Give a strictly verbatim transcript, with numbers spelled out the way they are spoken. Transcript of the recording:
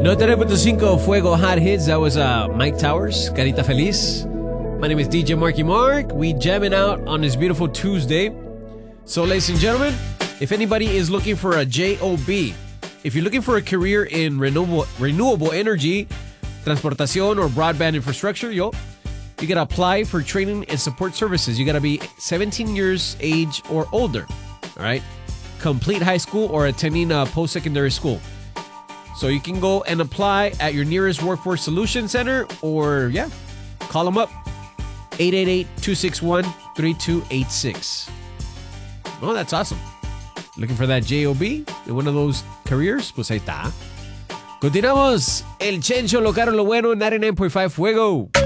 noventa y nueve punto cinco Fuego Hot Hits. That was uh, Mike Towers, Carita Feliz. My name is D J Marky Mark. We jamming out on this beautiful Tuesday. So, ladies and gentlemen, if anybody is looking for a job, if you're looking for a career in renewable renewable energy, transportación, or broadband infrastructure, yo, you got to apply for training and support services. You got to be seventeen years age or older, all right? Complete high school or attending a post-secondary school. So you can go and apply at your nearest Workforce Solutions Center or, yeah, call them up. eight eight eight, two six one, three two eight six. Oh, that's awesome. Looking for that job in one of those careers? Pues ahí está. Continuamos. El Chencho, lo caro, lo bueno, ninety-nine point five Fuego.